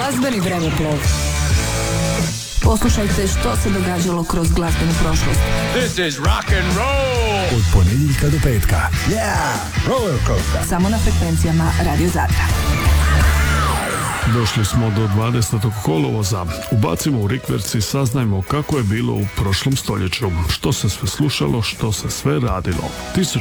Glazbeni vremeplov. Poslušajte što se događalo kroz glazbenu prošlost. This is rock and roll. Od ponedjeljka do petka. Yeah, roller coaster. Samo na frekvencijama Radio Zadra. Došli smo do 20. kolovoza. Ubacimo u rikverc i saznajmo kako je bilo u prošlom stoljeću. Što se sve slušalo, što se sve radilo.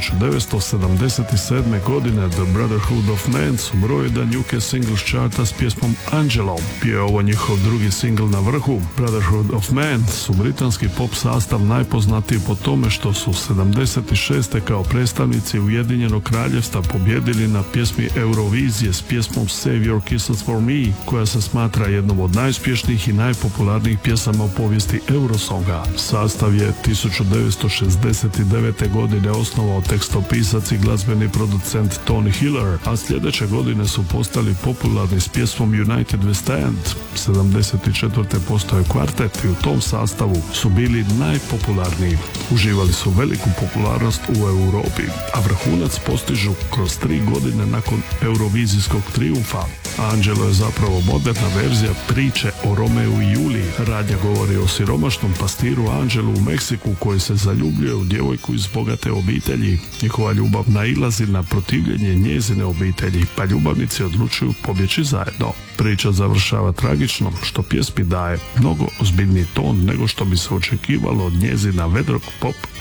1977. godine The Brotherhood of Man su broj 1 UK singles charta s pjesmom Angelo. Bio je ovo njihov drugi singl na vrhu. Brotherhood of Man su britanski pop sastav najpoznatiji po tome što su 76. kao predstavnici Ujedinjenog kraljevstva pobjedili na pjesmi Eurovizije s pjesmom Save Your Kisses for Me, koja se smatra jednom od najuspješnijih i najpopularnijih pjesama u povijesti Eurosonga. Sastav je 1969. godine osnovao tekstopisac i glazbeni producent Tony Hiller, a sljedeće godine su postali popularni s pjesmom United We Stand. 74. postoje kvartet i u tom sastavu su bili najpopularniji. Uživali su veliku popularnost u Europi, a vrhunac postižu kroz 3 godine nakon eurovizijskog trijumfa. Angelo je zapravo moderna verzija priče o Romeu i Juliji. Radnja govori o siromašnom pastiru Angelu u Meksiku koji se zaljubljuje u djevojku iz bogate obitelji. Njihova ljubav nailazi na protivljenje njezine obitelji, pa ljubavnici odlučuju pobjeći zajedno. Priča završava tragično, što pjesmi daje mnogo ozbiljniji ton nego što bi se očekivalo od njezina vedrog pop